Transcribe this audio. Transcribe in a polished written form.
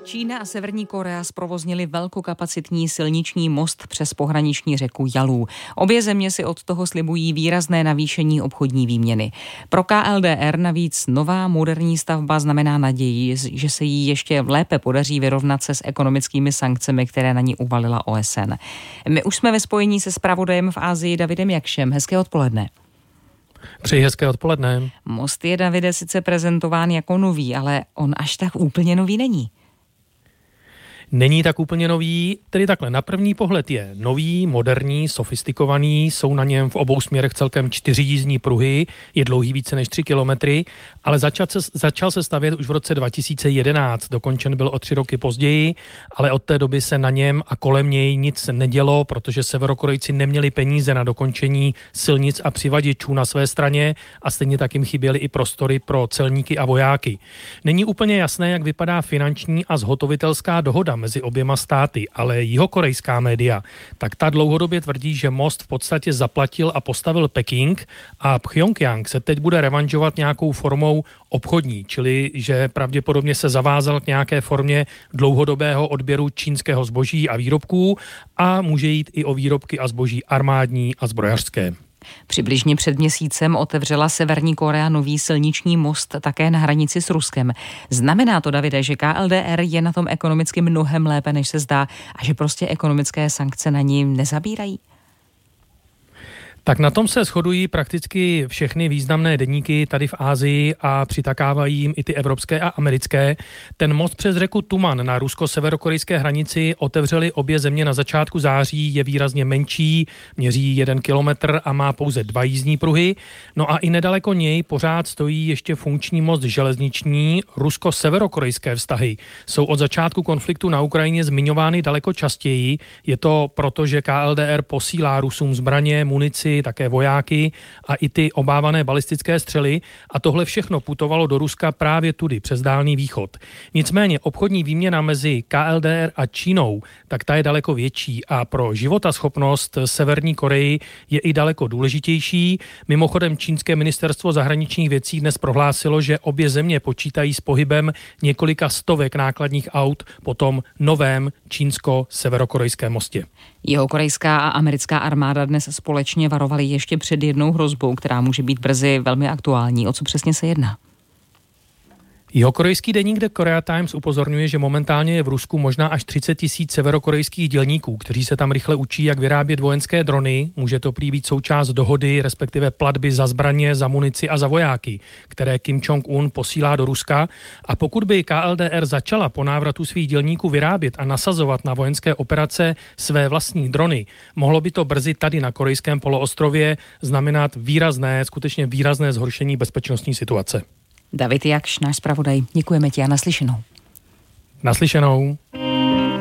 Čína a Severní Korea zprovoznili velkokapacitní silniční most přes pohraniční řeku Yalu. Obě země si od toho slibují výrazné navýšení obchodní výměny. Pro KLDR navíc nová moderní stavba znamená naději, že se jí ještě lépe podaří vyrovnat se s ekonomickými sankcemi, které na ní uvalila OSN. My už jsme ve spojení se zpravodajem v Asii Davidem Jakšem. Hezké odpoledne. Přeji hezké odpoledne. Most je, Davide, sice prezentován jako nový, ale on až tak úplně nový není. Není tak úplně nový, tedy takhle na první pohled je nový, moderní, sofistikovaný, jsou na něm v obou směrech celkem 4 jízdní pruhy, je dlouhý více než 3 kilometry, ale začal se stavět už v roce 2011, dokončen byl o 3 roky později, ale od té doby se na něm a kolem něj nic nedělo, protože Severokorejci neměli peníze na dokončení silnic a přivaděčů na své straně a stejně tak jim chyběly i prostory pro celníky a vojáky. Není úplně jasné, jak vypadá finanční a zhotovitelská dohoda mezi oběma státy, ale jihokorejská média, tak ta dlouhodobě tvrdí, že most v podstatě zaplatil a postavil Peking a Pchjongjang se teď bude revanžovat nějakou formou obchodní, čili že pravděpodobně se zavázal k nějaké formě dlouhodobého odběru čínského zboží a výrobků a může jít i o výrobky a zboží armádní a zbrojařské. Přibližně před měsícem otevřela Severní Korea nový silniční most také na hranici s Ruskem. Znamená to, Davide, že KLDR je na tom ekonomicky mnohem lépe, než se zdá, a že prostě ekonomické sankce na ní nezabírají? Tak na tom se shodují prakticky všechny významné deníky tady v Asii a přitakávají jim i ty evropské a americké. Ten most přes řeku Tuman na rusko-severokorejské hranici otevřely obě země na začátku září, je výrazně menší, měří 1 kilometr a má pouze 2 jízdní pruhy. No a i nedaleko něj pořád stojí ještě funkční most železniční. Rusko-severokorejské vztahy jsou od začátku konfliktu na Ukrajině zmiňovány daleko častěji. Je to proto, že KLDR posílá Rusům zbraně, munici, také vojáky a i ty obávané balistické střely a tohle všechno putovalo do Ruska právě tudy, přes Dálný východ. Nicméně obchodní výměna mezi KLDR a Čínou, tak ta je daleko větší a pro životaschopnost Severní Koreji je i daleko důležitější. Mimochodem čínské ministerstvo zahraničních věcí dnes prohlásilo, že obě země počítají s pohybem několika stovek nákladních aut po tom novém čínsko-severokorejském mostě. Jihokorejská a americká armáda dnes společně varovaly ještě před jednou hrozbou, která může být brzy velmi aktuální. O co přesně se jedná? Jihokorejský deník The Korea Times upozorňuje, že momentálně je v Rusku možná až 30 000 severokorejských dělníků, kteří se tam rychle učí, jak vyrábět vojenské drony. Může to prý být součást dohody, respektive platby za zbraně, za munici a za vojáky, které Kim Jong-un posílá do Ruska. A pokud by KLDR začala po návratu svých dělníků vyrábět a nasazovat na vojenské operace své vlastní drony, mohlo by to brzy tady na korejském poloostrově znamenat skutečně výrazné zhoršení bezpečnostní situace. David Jakš, náš zpravodaj. Děkujeme ti a naslyšenou. Naslyšenou.